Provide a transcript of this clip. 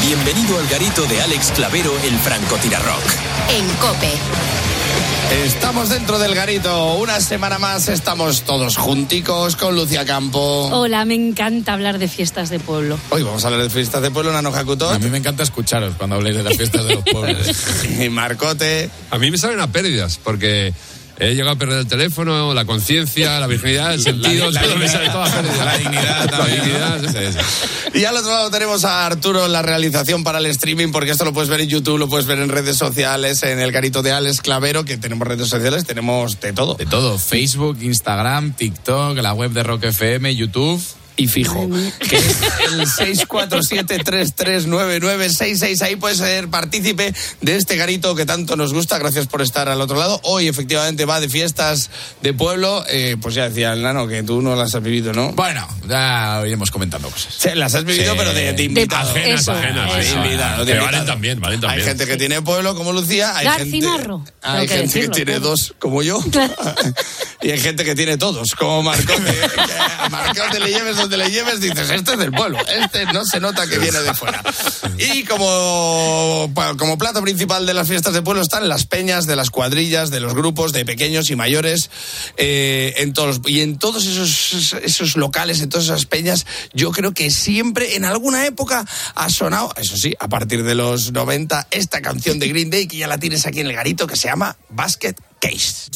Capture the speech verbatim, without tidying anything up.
Bienvenido al garito de Alex Clavero, el francotirarrock. En COPE. Estamos dentro del garito, una semana más, estamos todos junticos con Lucía Campo. Hola, me encanta hablar de fiestas de pueblo. Hoy vamos a hablar de fiestas de pueblo, Nano Hakuto. A mí me encanta escucharos cuando habléis de las fiestas de los pueblos. Y Marcote. A mí me salen a pérdidas, porque he llegado a perder el teléfono, la conciencia, la virginidad, el sentido, la, la, todo la me sale todo a pérdidas. La dignidad también. La dignidad, ese, ese. Y al otro lado tenemos a Arturo en la realización para el streaming, porque esto lo puedes ver en YouTube, lo puedes ver en redes sociales, en el garito de Alex Clavero, que tenemos redes sociales, tenemos de todo. De todo, Facebook, Instagram, TikTok, la web de Rock F M, YouTube. Y fijo, que es el seis cuatro siete, tres tres nueve nueve seis seis. Ahí puedes ser partícipe de este garito que tanto nos gusta. Gracias por estar al otro lado. Hoy efectivamente va de fiestas de pueblo. Eh, pues ya decía el Nano que tú no las has vivido, ¿no? Bueno, ya iremos comentando cosas. Sí, las has vivido, sí, pero de, de invitado. De, ajenas, eso, ajenas. eso. Sí, invitado, de que invitado. valen también, valen también. Hay gente que tiene pueblo como Lucía. Hay gente, hay que gente decirlo, que tiene claro. dos como yo. Claro. Y hay gente que tiene todos, como Marcote. A Marcote le lleves donde le lleves, dices, este es del pueblo, este no se nota que viene de fuera. Y como, como plato principal de las fiestas de pueblo están las peñas de las cuadrillas, de los grupos de pequeños y mayores, eh, en todos, y en todos esos, esos locales, en todas esas peñas, yo creo que siempre, en alguna época, ha sonado, eso sí, a partir de los noventa, esta canción de Green Day, que ya la tienes aquí en el garito, que se llama Basket Case.